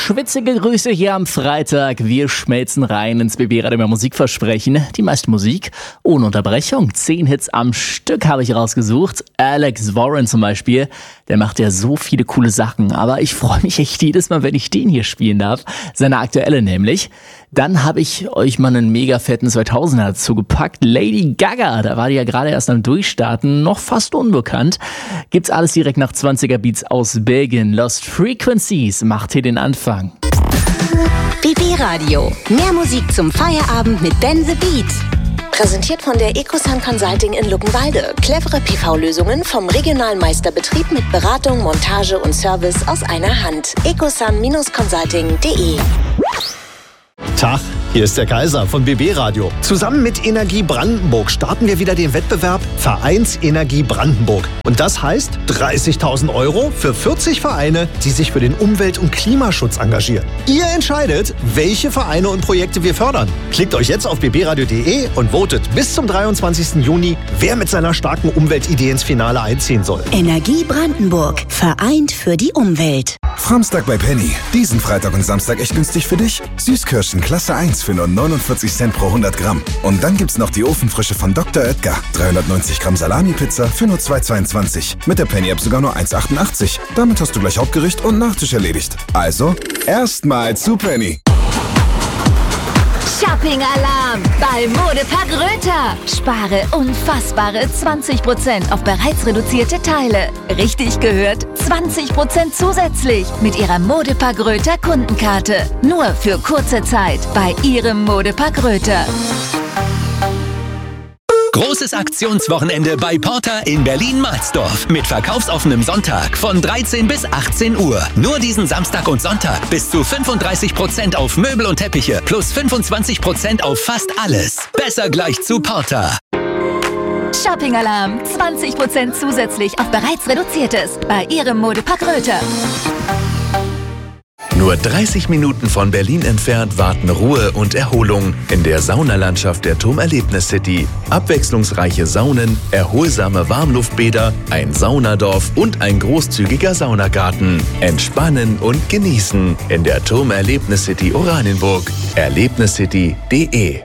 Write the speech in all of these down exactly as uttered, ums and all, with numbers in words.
schwitzige Grüße hier am Freitag. Wir schmelzen rein ins B B-Radio mehr Musikversprechen. Die meiste Musik ohne Unterbrechung. Zehn Hits am Stück habe ich rausgesucht. Alex Warren zum Beispiel, der macht ja so viele coole Sachen. Aber ich freue mich echt jedes Mal, wenn ich den hier spielen darf. Seine aktuelle nämlich. Dann habe ich euch mal einen mega fetten zweitausender dazu gepackt. Lady Gaga, da war die ja gerade erst am Durchstarten, noch fast unbekannt. Gibt's alles direkt nach zwanziger Beats aus Belgien. Lost Frequencies macht hier den Anfang. B B-Radio. Mehr Musik zum Feierabend mit Ben the Beat. Präsentiert von der Ecosun Consulting in Luckenwalde. Clevere P V-Lösungen vom regionalen Meisterbetrieb mit Beratung, Montage und Service aus einer Hand. ecosun Consulting punkt de. Tag, hier ist der Kaiser von B B-Radio. Zusammen mit Energie Brandenburg starten wir wieder den Wettbewerb Vereinsenergie Brandenburg. Und das heißt dreißigtausend Euro für vierzig Vereine, die sich für den Umwelt- und Klimaschutz engagieren. Ihr entscheidet, welche Vereine und Projekte wir fördern. Klickt euch jetzt auf b b radio punkt de und votet bis zum dreiundzwanzigsten Juni, wer mit seiner starken Umweltidee ins Finale einziehen soll. Energie Brandenburg. Vereint für die Umwelt. Samstag bei Penny. Diesen Freitag und Samstag echt günstig für dich. Süßkirschen Klasse eins für nur neunundvierzig Cent pro hundert Gramm. Und dann gibt's noch die Ofenfrische von Doktor Oetker. dreihundertneunzig Gramm Salami-Pizza für nur zwei Euro zweiundzwanzig. Mit der Penny-App sogar nur eins Euro achtundachtzig. Damit hast du gleich Hauptgericht und Nachtisch erledigt. Also, erstmal zu Penny. Shopping-Alarm bei Modepark Röther. Spare unfassbare zwanzig Prozent auf bereits reduzierte Teile. Richtig gehört, zwanzig Prozent zusätzlich mit Ihrer Modepark Röther Kundenkarte. Nur für kurze Zeit bei Ihrem Modepark Röther. Großes Aktionswochenende bei Porter in Berlin-Marsdorf mit verkaufsoffenem Sonntag von dreizehn bis achtzehn Uhr. Nur diesen Samstag und Sonntag bis zu fünfunddreißig Prozent auf Möbel und Teppiche plus fünfundzwanzig Prozent auf fast alles. Besser gleich zu Porter. Shopping-Alarm, zwanzig Prozent zusätzlich auf bereits reduziertes bei Ihrem Modepark Röther. Nur dreißig Minuten von Berlin entfernt warten Ruhe und Erholung in der Saunalandschaft der Turmerlebnis City. Abwechslungsreiche Saunen, erholsame Warmluftbäder, ein Saunadorf und ein großzügiger Saunagarten. Entspannen und genießen in der Turmerlebnis City Oranienburg. erlebniscity punkt de.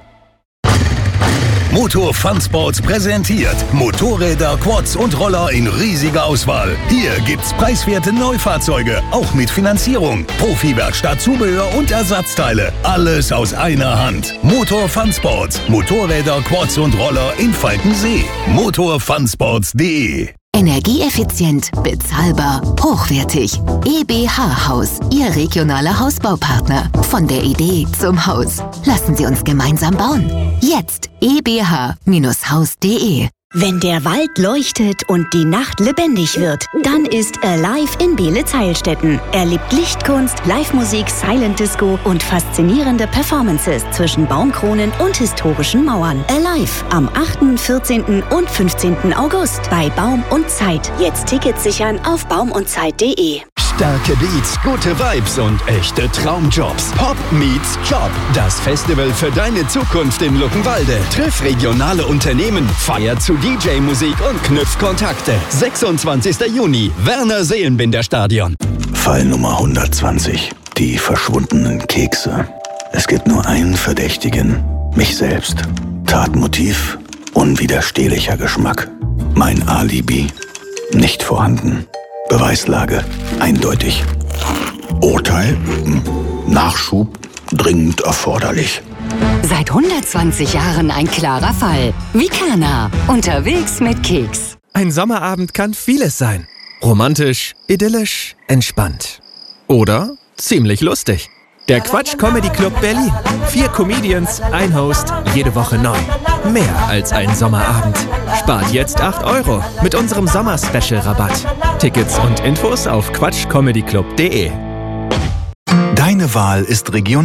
Motor Fun Sports präsentiert Motorräder, Quads und Roller in riesiger Auswahl. Hier gibt's preiswerte Neufahrzeuge, auch mit Finanzierung, Profi-Werkstatt, Zubehör und Ersatzteile. Alles aus einer Hand. Motor Fun Sports. Motorräder, Quads und Roller in Falkensee. motor fun sports punkt de. Energieeffizient, bezahlbar, hochwertig. E B H Haus, Ihr regionaler Hausbaupartner. Von der Idee zum Haus. Lassen Sie uns gemeinsam bauen. Jetzt e b h Haus punkt de. Wenn der Wald leuchtet und die Nacht lebendig wird, dann ist Alive in Beelitz-Heilstätten. Erlebt Lichtkunst, Live-Musik, Silent Disco und faszinierende Performances zwischen Baumkronen und historischen Mauern. Alive am achten, vierzehnten und fünfzehnten August bei Baum und Zeit. Jetzt Tickets sichern auf baum und zeit punkt de. Starke Beats, gute Vibes und echte Traumjobs. Pop meets Job. Das Festival für deine Zukunft in Luckenwalde. Triff regionale Unternehmen, feier zu D J-Musik und knüpf Kontakte. sechsundzwanzigster Juni, Werner Seelenbinder Stadion. Fall Nummer hundertzwanzig. Die verschwundenen Kekse. Es gibt nur einen Verdächtigen. Mich selbst. Tatmotiv. Unwiderstehlicher Geschmack. Mein Alibi. Nicht vorhanden. Beweislage eindeutig. Urteil? Nachschub dringend erforderlich. Seit hundertzwanzig Jahren ein klarer Fall. Vikana. Unterwegs mit Keks. Ein Sommerabend kann vieles sein. Romantisch, idyllisch, entspannt. Oder ziemlich lustig. Der Quatsch Comedy Club Berlin. Vier Comedians, ein Host, jede Woche neu. Mehr als ein Sommerabend. Spart jetzt acht Euro mit unserem Sommer-Special-Rabatt. Tickets und Infos auf quatsch comedy club punkt de. Deine Wahl ist regional.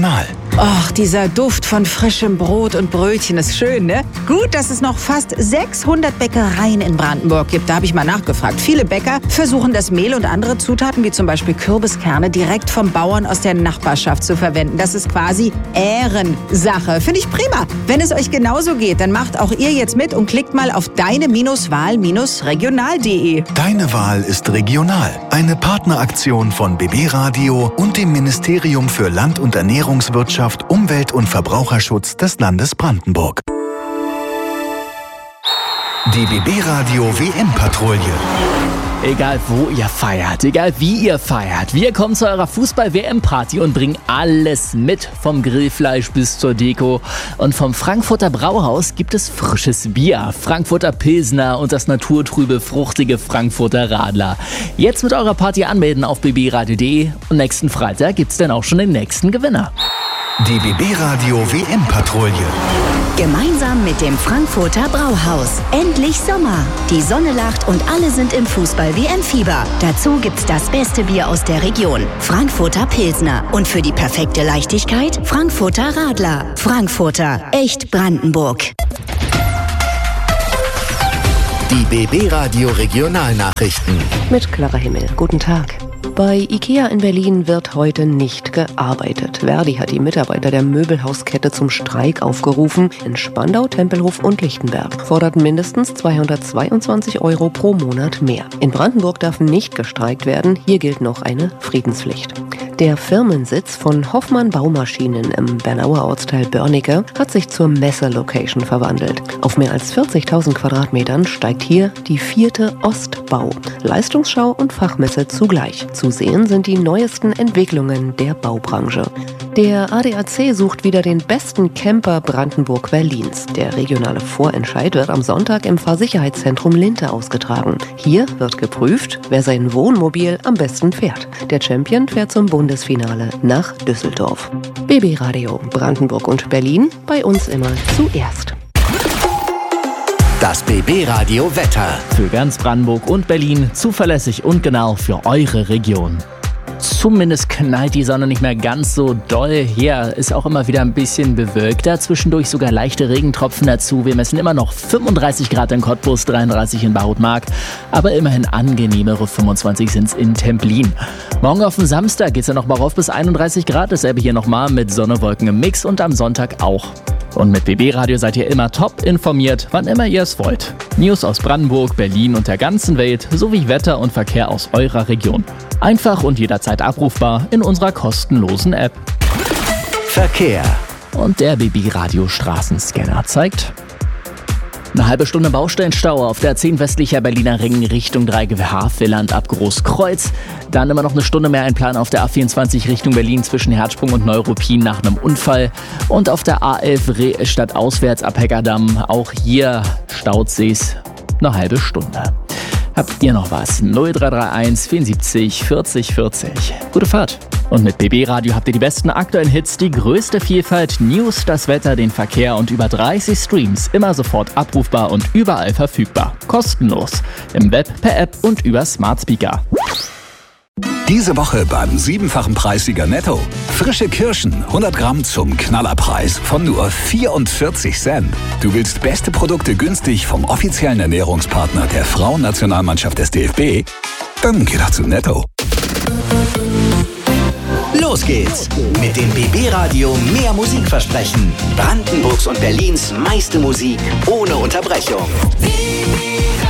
Och, dieser Duft von frischem Brot und Brötchen ist schön, ne? Gut, dass es noch fast sechshundert Bäckereien in Brandenburg gibt. Da habe ich mal nachgefragt. Viele Bäcker versuchen das Mehl und andere Zutaten, wie zum Beispiel Kürbiskerne, direkt vom Bauern aus der Nachbarschaft zu verwenden. Das ist quasi Ehrensache. Finde ich prima. Wenn es euch genauso geht, dann macht auch ihr jetzt mit und klickt mal auf deine-wahl regional punkt de. Deine Wahl ist regional. Eine Partneraktion von B B Radio und dem Ministerium für Land- und Ernährungswirtschaft, Umwelt- und Verbraucherschutz des Landes Brandenburg. Die B B Radio W M-Patrouille. Egal wo ihr feiert, egal wie ihr feiert, wir kommen zu eurer Fußball-W M-Party und bringen alles mit, vom Grillfleisch bis zur Deko. Und vom Frankfurter Brauhaus gibt es frisches Bier, Frankfurter Pilsner und das naturtrübe, fruchtige Frankfurter Radler. Jetzt mit eurer Party anmelden auf b b radio punkt de und nächsten Freitag gibt's dann auch schon den nächsten Gewinner. Die B B Radio W M-Patrouille. Gemeinsam mit dem Frankfurter Brauhaus. Endlich Sommer. Die Sonne lacht und alle sind im Fußball-W M-Fieber. Dazu gibt's das beste Bier aus der Region. Frankfurter Pilsner. Und für die perfekte Leichtigkeit Frankfurter Radler. Frankfurter. Echt Brandenburg. Die B B Radio Regionalnachrichten. Mit Clara Himmel. Guten Tag. Bei IKEA in Berlin wird heute nicht gearbeitet. Verdi hat die Mitarbeiter der Möbelhauskette zum Streik aufgerufen. In Spandau, Tempelhof und Lichtenberg fordert mindestens zweihundertzweiundzwanzig Euro pro Monat mehr. In Brandenburg darf nicht gestreikt werden. Hier gilt noch eine Friedenspflicht. Der Firmensitz von Hoffmann Baumaschinen im Bernauer Ortsteil Börnecke hat sich zur Messelocation verwandelt. Auf mehr als vierzigtausend Quadratmetern steigt hier die vierte Ostbau. Leistungsschau und Fachmesse zugleich. Zu sehen sind die neuesten Entwicklungen der Baubranche. Der A D A C sucht wieder den besten Camper Brandenburg-Berlins. Der regionale Vorentscheid wird am Sonntag im Fahrsicherheitszentrum Linte ausgetragen. Hier wird geprüft, wer sein Wohnmobil am besten fährt. Der Champion fährt zum Bundesfinale nach Düsseldorf. B B Radio Brandenburg und Berlin, bei uns immer zuerst. Das B B Radio Wetter. Für ganz Brandenburg und Berlin zuverlässig und genau für eure Region. Zumindest knallt die Sonne nicht mehr ganz so doll. Hier ist auch immer wieder ein bisschen bewölkter. Zwischendurch sogar leichte Regentropfen dazu. Wir messen immer noch fünfunddreißig Grad in Cottbus, dreiunddreißig in Bad-Mark. Aber immerhin angenehmere fünfundzwanzig sind es in Templin. Morgen auf den Samstag geht es ja noch mal rauf bis einunddreißig Grad. Dasselbe hier nochmal mit Sonne, Wolken im Mix und am Sonntag auch. Und mit B B Radio seid ihr immer top informiert, wann immer ihr es wollt. News aus Brandenburg, Berlin und der ganzen Welt sowie Wetter und Verkehr aus eurer Region. Einfach und jederzeit abrufbar in unserer kostenlosen App. Verkehr. Und der B B Radio Straßenscanner zeigt eine halbe Stunde Baustellenstau auf der zehn westlicher Berliner Ring Richtung drei G W Havelland ab Großkreuz. Dann immer noch eine Stunde mehr Einplan auf der A vierundzwanzig Richtung Berlin zwischen Herzsprung und Neuruppin nach einem Unfall. Und auf der A elf Rehstadt auswärts ab Heckerdamm. Auch hier staut sich's eine halbe Stunde. Habt ihr noch was? null drei drei eins vierundsiebzig vierzig vierzig. Gute Fahrt. Und mit B B Radio habt ihr die besten aktuellen Hits, die größte Vielfalt, News, das Wetter, den Verkehr und über dreißig Streams. Immer sofort abrufbar und überall verfügbar. Kostenlos. Im Web, per App und über Smart Speaker. Diese Woche beim siebenfachen Preissieger Netto. Frische Kirschen, hundert Gramm zum Knallerpreis von nur vierundvierzig Cent. Du willst beste Produkte günstig vom offiziellen Ernährungspartner der Frauennationalmannschaft des D F B? Dann geh doch zu Netto. Los geht's mit dem B B Radio Mehr Musikversprechen. Brandenburgs und Berlins meiste Musik ohne Unterbrechung.